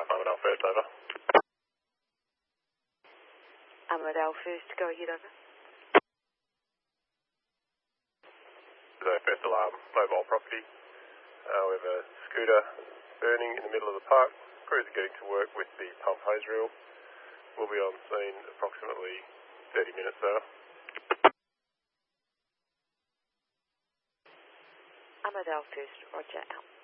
Armadale first, over. Armadale first, go ahead, over. So first alarm, mobile property. We have a scooter burning in the middle of the park. Crews are getting to work with the pump hose reel. We'll be on scene approximately 30 minutes, over. Armadale first, roger, out.